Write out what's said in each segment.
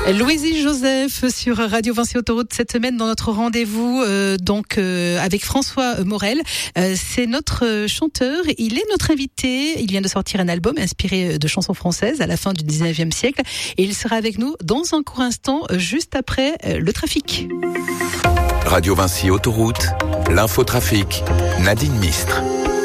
Louisie Joseph sur Radio Vinci Autoroute cette semaine dans notre rendez-vous avec François Morel. C'est notre chanteur, il est notre invité. Il vient de sortir un album inspiré de chansons françaises à la fin du 19e siècle et il sera avec nous dans un court instant juste après le trafic. Radio Vinci Autoroute, l'infotrafic, Nadine Mistre.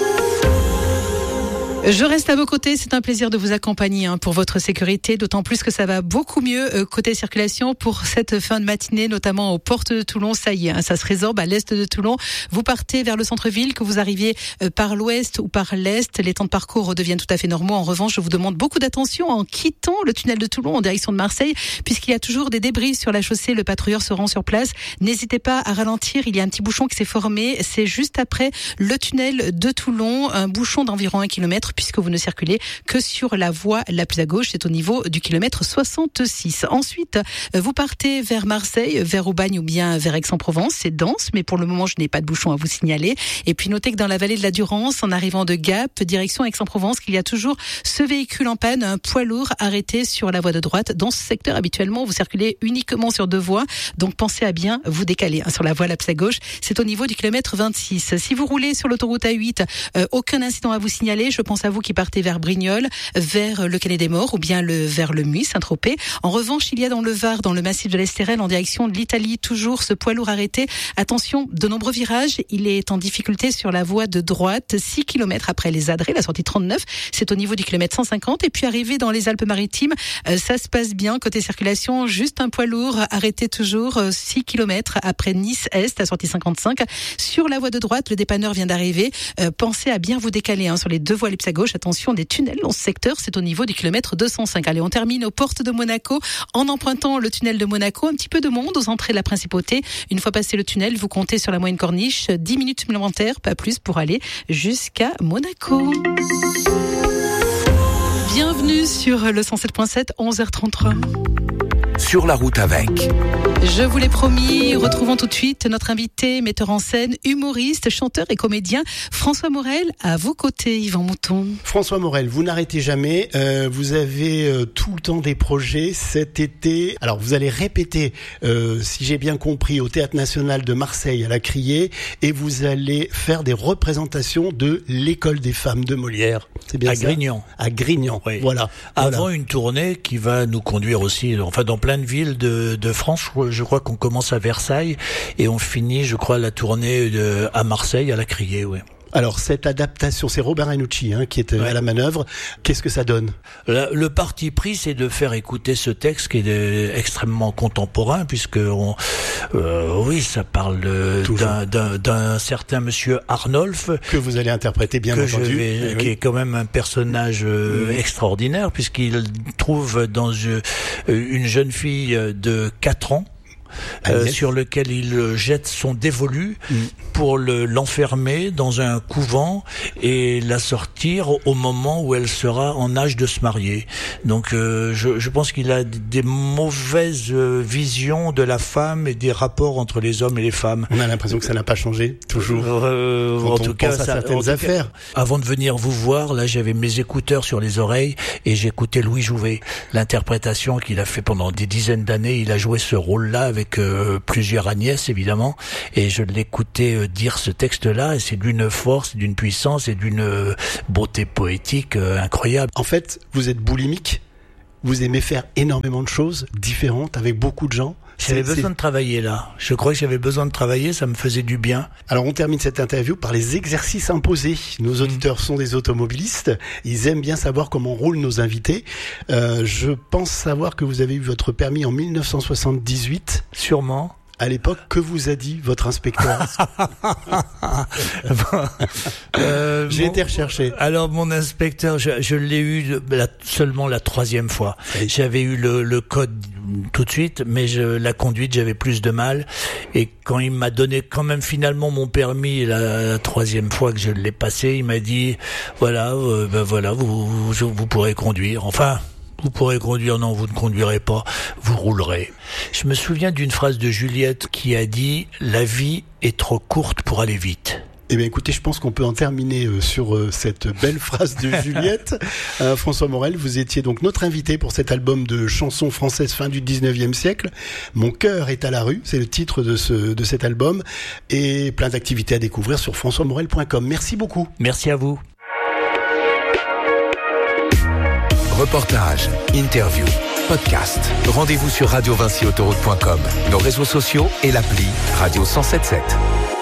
Je reste à vos côtés, c'est un plaisir de vous accompagner pour votre sécurité, d'autant plus que ça va beaucoup mieux côté circulation pour cette fin de matinée, notamment aux portes de Toulon. Ça y est, ça se résorbe à l'est de Toulon. Vous partez vers le centre-ville, que vous arriviez par l'ouest ou par l'est, les temps de parcours redeviennent tout à fait normaux. En revanche, je vous demande beaucoup d'attention en quittant le tunnel de Toulon en direction de Marseille, puisqu'il y a toujours des débris sur la chaussée. Le patrouilleur se rend sur place. N'hésitez pas à ralentir, il y a un petit bouchon qui s'est formé. C'est juste après le tunnel de Toulon, un bouchon d'environ 1 kilomètre, puisque vous ne circulez que sur la voie la plus à gauche, c'est au niveau du kilomètre 66. Ensuite, vous partez vers Marseille, vers Aubagne ou bien vers Aix-en-Provence. C'est dense, mais pour le moment, je n'ai pas de bouchon à vous signaler. Et puis, notez que dans la vallée de la Durance, en arrivant de Gap, direction Aix-en-Provence, qu'il y a toujours ce véhicule en panne, un poids lourd arrêté sur la voie de droite. Dans ce secteur, habituellement, vous circulez uniquement sur 2 voies. Donc, pensez à bien vous décaler sur la voie la plus à gauche. C'est au niveau du kilomètre 26. Si vous roulez sur l'autoroute A8, aucun incident à vous signaler. Je pense à vous qui partez vers Brignoles, vers le Canet des Morts ou bien vers le Muy, Saint-Tropez. En revanche, il y a dans le Var, dans le massif de l'Estérel, en direction de l'Italie, toujours ce poids lourd arrêté. Attention, de nombreux virages. Il est en difficulté sur la voie de droite, 6 km après les Adrets, la sortie 39. C'est au niveau du kilomètre 150. Et puis arrivé dans les Alpes-Maritimes, ça se passe bien côté circulation. Juste un poids lourd arrêté toujours 6 km après Nice-Est, la sortie 55. Sur la voie de droite, le dépanneur vient d'arriver. Pensez à bien vous décaler sur les 2 voies les plus à gauche. Attention, des tunnels dans ce secteur, c'est au niveau du kilomètre 205. Allez, on termine aux portes de Monaco en empruntant le tunnel de Monaco. Un petit peu de monde aux entrées de la Principauté. Une fois passé le tunnel, vous comptez sur la moyenne corniche, 10 minutes supplémentaires, pas plus, pour aller jusqu'à Monaco. Bienvenue sur le 107.7, 11h33. Sur la route avec. Je vous l'ai promis, retrouvons tout de suite notre invité, metteur en scène, humoriste, chanteur et comédien, François Morel, à vos côtés, Yvan Mouton. François Morel, vous n'arrêtez jamais, vous avez tout le temps des projets cet été. Alors vous allez répéter, si j'ai bien compris, au Théâtre National de Marseille à la Criée, et vous allez faire des représentations de l'École des femmes de Molière. C'est bien ça ? À Grignan, oui. Voilà. Avant une tournée qui va nous conduire aussi, dans plein de villes de France. Je crois qu'on commence à Versailles et on finit, je crois, la tournée à Marseille, à la Criée, ouais. Alors, cette adaptation, c'est Robert Ranucci qui est à la manœuvre. Qu'est-ce que ça donne ? Le parti pris, c'est de faire écouter ce texte qui est extrêmement contemporain, puisque ça parle d'un certain monsieur Arnolphe. Que vous allez interpréter, bien entendu. Qui est quand même un personnage extraordinaire, puisqu'il trouve dans une jeune fille de 4 ans, sur lequel il jette son dévolu pour l'enfermer dans un couvent et la sortir au moment où elle sera en âge de se marier. Donc je pense qu'il a des mauvaises visions de la femme et des rapports entre les hommes et les femmes. On a l'impression que ça n'a pas changé, toujours. En tout cas, certaines affaires. Avant de venir vous voir, là, j'avais mes écouteurs sur les oreilles et j'écoutais Louis Jouvet. L'interprétation qu'il a fait pendant des dizaines d'années, il a joué ce rôle-là avec plusieurs Agnès, évidemment, et je l'écoutais dire ce texte-là, et c'est d'une force, d'une puissance et d'une beauté poétique incroyable. En fait, vous êtes boulimique, vous aimez faire énormément de choses différentes avec beaucoup de gens. J'avais besoin de travailler là. Je crois que j'avais besoin de travailler, ça me faisait du bien. Alors on termine cette interview par les exercices imposés. Nos auditeurs sont des automobilistes. Ils aiment bien savoir comment roulent nos invités. Je pense savoir que vous avez eu votre permis en 1978. Sûrement. À l'époque, que vous a dit votre inspecteur ? J'ai été recherché. Alors mon inspecteur, je l'ai eu seulement la 3e fois. Oui. J'avais eu le code tout de suite, mais la conduite, j'avais plus de mal. Et quand il m'a donné quand même finalement mon permis la 3e fois que je l'ai passé, il m'a dit voilà, vous pourrez conduire. Enfin. Vous pourrez conduire, non, vous ne conduirez pas, vous roulerez. Je me souviens d'une phrase de Juliette qui a dit « La vie est trop courte pour aller vite ». Eh bien, écoutez, je pense qu'on peut en terminer sur cette belle phrase de Juliette. François Morel, vous étiez donc notre invité pour cet album de chansons françaises fin du 19e siècle. Mon cœur est à la rue, c'est le titre de cet album. Et plein d'activités à découvrir sur françoismorel.com. Merci beaucoup. Merci à vous. Reportages, interviews, podcasts. Rendez-vous sur radiovinciautoroute.com, nos réseaux sociaux et l'appli Radio 107.7.